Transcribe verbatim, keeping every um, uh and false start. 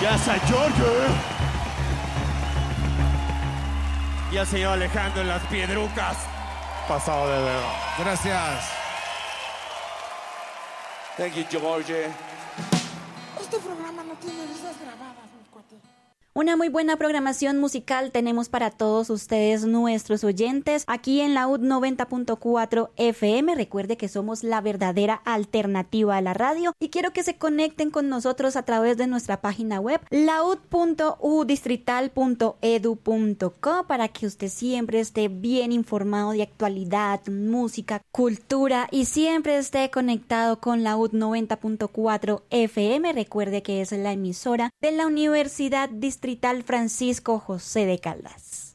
Felicidades a Giorgio y al señor Alejandro en las Piedrucas. Pasado de dedo. Gracias. Thank you, Giorgio. Este programa no tiene risas grabadas, mi cuate. Una muy buena programación musical tenemos para todos ustedes, nuestros oyentes, aquí en la U D noventa punto cuatro F M. Recuerde que somos la verdadera alternativa a la radio y quiero que se conecten con nosotros a través de nuestra página web laud punto u distrital punto edu punto co para que usted siempre esté bien informado de actualidad, música, cultura y siempre esté conectado con la U D noventa punto cuatro F M. Recuerde que es la emisora de la Universidad Distrital Francisco José de Caldas.